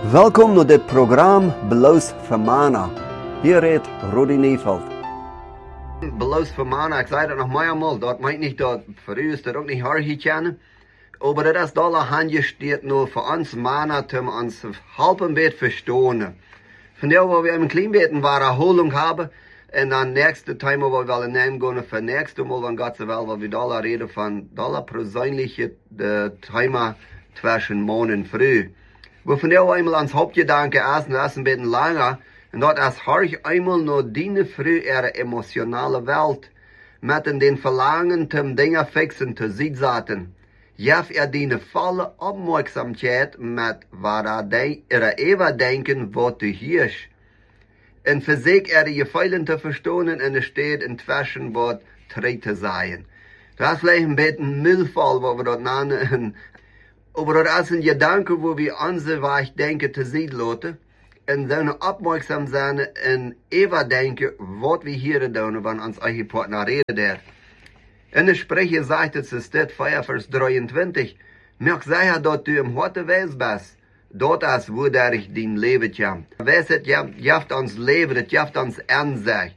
Welkom naar dit programma Beloos voor Mana. Hier redt Rudi Nieveld. Beloos voor Mana, ik zei dat nog maar eenmaal, dat meint nicht, dat für u ist das auch nicht hart kennen. Aber das ist dollar handgesteht nur für uns Mana, um uns halb ein bisschen verstehen. Von der, wo wir ein klein bisschen eine Erholung haben, und dann nächste Time, wo wir wollen nehmen gehen, für nächste Mal, wenn Gott so will, wo wir dollar reden von dollar persönliche Thema zwischen Morgen und Früh. Wo von der einmal ans Hauptgedanke ist, das ist ein bisschen länger, und dort ist hart einmal nur die Früh ihre emotionale Welt, mit den Verlangen zum Dinge fixen zu sitzen. Jef die volle Aufmerksamkeit mit ihre Eva denken, was du hierst. Und für sich die Gefallen zu verstehen, und es steht inzwischen, was trägt zu sein. Das ist vielleicht ein bisschen Müllfall, wo wir dort nennen. Aber das ist ein Gedanke, wo wir unsere Weich denken zu sehen lassen. Und dann aufmerksam sein und Eva denken, was wir hier tun, wenn uns eure Partner reden. In der Spreche sagt es, steht 4, Vers 23, merk sei dass du im Horte Weis bist. Dort ist, wo der ich dein Leben kommt. Weißt du, jaft uns Leben, das jaft uns Ansicht.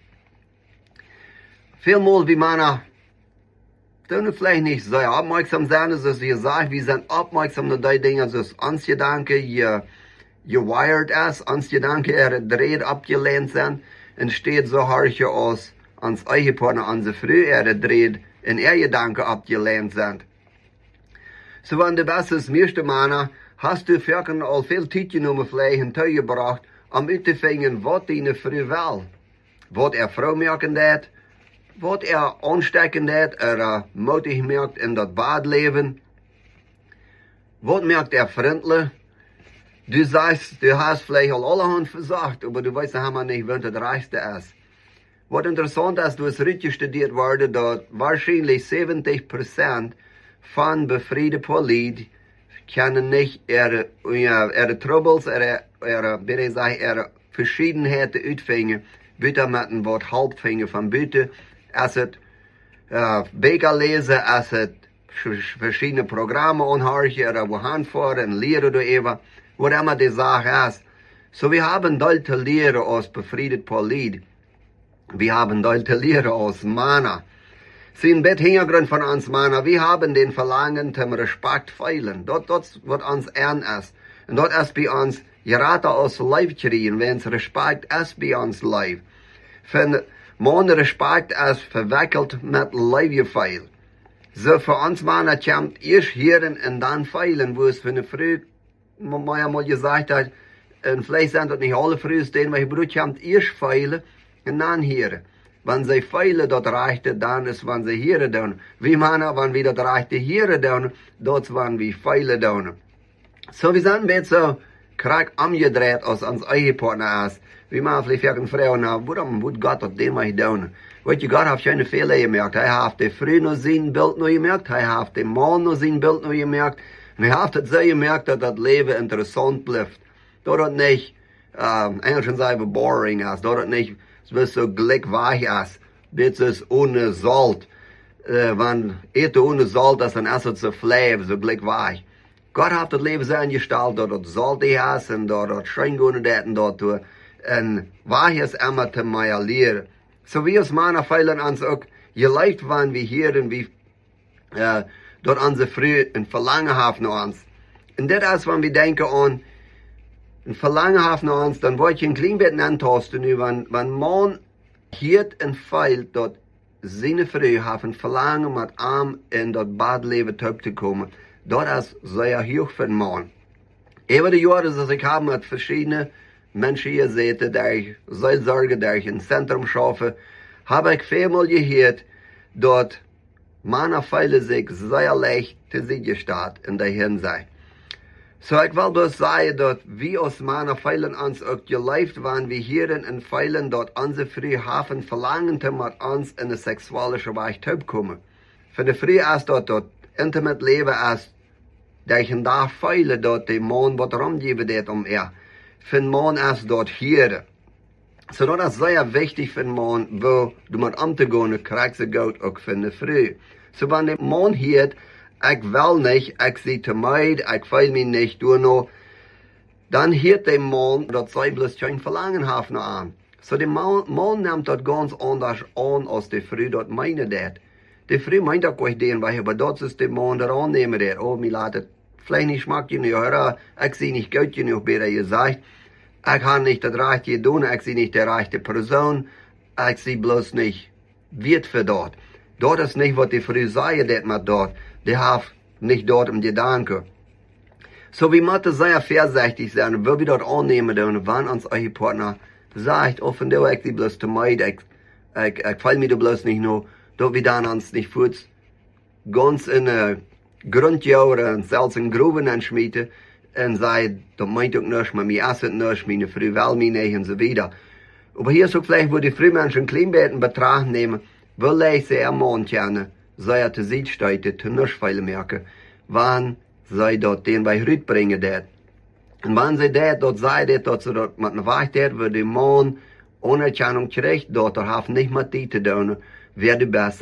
Vielmal wie man können vielleicht nicht so aufmerksam sein, dass wir sagen, wir sind aufmerksam auf die Dinge, dass uns Gedanken gewired ist, uns Gedanken dreht abgelehnt sind, und steht so hart aus, uns Ehepartner, unsere Früh dreht, in Gedanken abgelehnt sind. So wenn du das ist, meiste Mana, hast du vielleicht all viel Zeit genommen, vielleicht hintergebracht, um auszufinden, was deine Früh will. Was Frau merken dat, was anstecken dat, mutig merkt in das Badleben. Was merkt freundlich. Du sagst, du hast vielleicht all allerhand versagt, aber du weißt ja nicht, wer das Reichste ist. Was interessant ist, du hast richtig studiert worden, dass wahrscheinlich 70% von befriedeten Politiker können nicht ihre Troubles, ihre Verschiedenheiten ausfinden, bitte mit einem Wort Halbfinger von bitte, als es Bücher lesen, als es verschiedene Programme anhören, oder wohin fahren, lehren oder eben, was immer die Sache ist. So wir haben dort zu lehren aus befriedeten Politiker. Wir haben dort zu lehren aus Mana. Sie ein bisschen Hintergrund von uns Mana. Wir haben den Verlangen zum Respekt feilen. Dort wird uns ernst ist. Und dort ist bei uns gerade aus Leib kriegen, wenn es Respekt ist bei uns Leib. Wenn man Respekt ist verwickelt mit Leibgefeil. So für uns Mana kommt erst hier und dann feilen, wo es für eine Früh, man mal gesagt hat, und vielleicht sind das nicht alle Früh, den wir Brut kommt erst feilen, und dann hier. Wenn sie feilen, dort reicht es, dann ist, wenn sie hier tun. Wie meinen, wenn wir dort reicht hier tun, dort wenn wir feilen tun. So, wir sind ein bisschen so, krack umgedreht, aus uns Ehepartner ist. Wie man vielleicht eine Frau, warum Gott das den mal tun? Weißt du, Gott hat keine Fehler gemerkt. Er hat die Frau noch sein Bild noch gemerkt, er hat den Mann noch sein Bild noch gemerkt, und er hat es so gemerkt, dass das Leben interessant bleibt. Dort nicht, Englisch sagen wir boring ist, dort nicht, es so gleichweich ist, das ist ohne Salz. Wenn ohne Salz ist, dann ist es so fleisch, so gleichweich. Gott hat das Leben so eingestellt, dass es salzig ist, und dort Schreingungen und dort, und weich ist immer zu meilieren. So wie es meiner Feilen uns auch, je leicht waren wir hier, und wir, dort unsere Früh ein Verlangen haben nach uns. Und das ist, wenn wir denken an, ein Verlangen haben nach uns, dann wollte ich ein klein bisschen antasten, wenn man hier und feilt, dort seine Früh haben Verlangen mit Arm in das Badleben zu kommen, dort ist sehr hoch für den Mann. Über die Jahre, dass ich habe mit verschiedenen Menschen hier sehe, der ich Seelsorge, der ich im Zentrum schaffe, habe ich vielmal gehört, dort Männer feilen sich sehr leicht zu sich steht in der Hinsicht. So ich will bloß sagen, dass wir aus Männer feilen uns auch gelebt, wenn wir hier in feilen, dort unsere Früh haben Verlangen, mit uns in eine sexuelle Weich zu kommen. Für die Früh ist dort intimate Leben ist, der ich in da feile, dort der Mann, was rumgeben wird Für den Mann ist dort hier. So das ist sehr wichtig für den Mann, wo du mit umzugehen, kriegst du Gott auch für die Früh. So wenn der Mann hier, ich will nicht, ich sehe zu meid, ich will mich nicht, du noch, dann hielt der Mann, dat zij bloß kein Verlangen haben an. So der Mann nimmt das ganz anders an, als die Frau dat meine dat. Die Frau meint auch gleich den, weil aber dort ist der Mann der annehmen dat. Oh, mir laat het vielleicht nicht schmeckt, ich höre, ich sehe nicht gut genug, wie ihr sagt. Ich habe nicht das Rechte tun, ich sehe nicht die rechte Person, ich sehe bloß nicht wird für dort. Dort ist nicht, was die Frau sagt, dat man dort. Die hat nicht dort im Gedanken. So wie man sehr vorsichtig sein, wo wir dort annehmen, und wann uns euer Partner sagt, offen, du, ich die bloß zu meid, ich fall mir bloß nicht nur, dort wir dann uns nicht kurz ganz in Grundjahre und selbst in Gruben anschmieden und sagen, das meint auch nicht, man mir essen nicht, meine Frau will mich nicht und so weiter. Aber hier ist auch vielleicht, wo die Frühmenschen Kleinbetten betrachten nehmen, will ich sie ermahnen können, sei zu Sicht steigt, zu nicht viel merken, wann sie dort den bei Rüt bringen dat. Und wenn sie dort sei, dort sie dort mit einer Wacht wird der Mann ohne Anerkennung kriegt, dort hat nicht mit die zu tun, wer du bist.